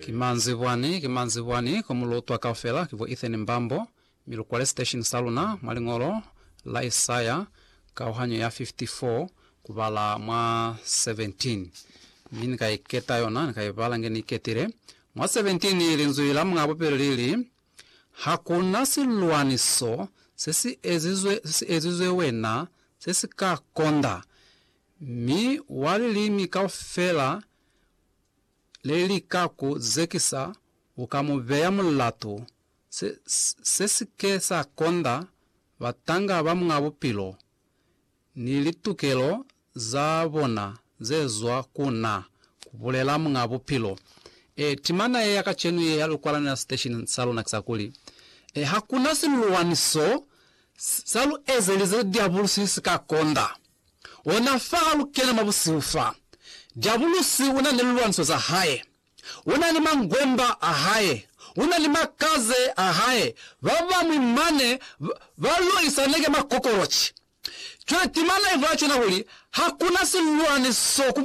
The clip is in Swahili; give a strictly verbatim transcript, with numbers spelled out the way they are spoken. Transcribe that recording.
Kimanzi bwani, kimanzi bwani, kumulotu akafela, kivo Ethan Mbambo, milukwale station saluna, malingolo, la Isaya, kauhanyo ya fifty-four, kubala mwa seventeen. Mini kai keta yona, kai bala ngeni ketire. Mwa seventeen ili nzuila mga bopelili, hakuna siluaniso, sesi ezizwe, sesi ezizwe wena, sesi ka konda. Mi walili mi kaufela, leli kaku zekisa ukamuveya mulatu se, sesi kesa konda watanga ba mngabo pilo nilitukelo zabona zezwa kuna kubulela mngabo pilo e timana ye yakachenu ye yalukwala na station salona kisakuli e hakuna siluwaniso salu ezelize diabulusi sika konda ona falu kena mabusiufa diabulusi una niluwanso za haye una lima ngwemba ahaye una lima kaze ahaye baba mwimane valo isanege makokorochi chwe timana ivacho na huli hakuna siluwaniso